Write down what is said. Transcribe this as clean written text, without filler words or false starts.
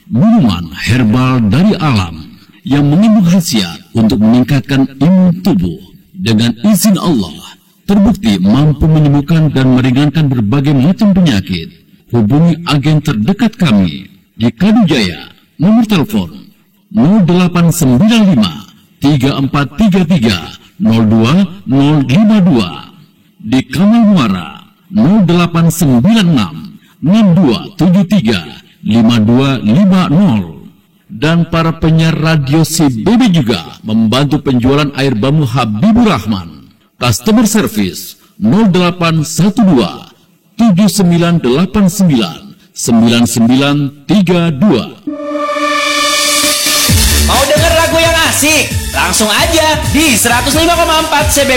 minuman herbal dari alam yang mengandung khasiat untuk meningkatkan imun tubuh. Dengan izin Allah, terbukti mampu menyembuhkan dan meringankan berbagai macam penyakit. Hubungi agen terdekat kami di Kadujaya, nomor telepon 0895 3433 02052, di Kamal Muara 0896 6273 5250. Dan para penyiar radio si BB juga membantu penjualan air bambu Habibur Rahman. Customer service 0812 7989 9932. Mau denger lagu yang asik? Langsung aja di 105,4 CB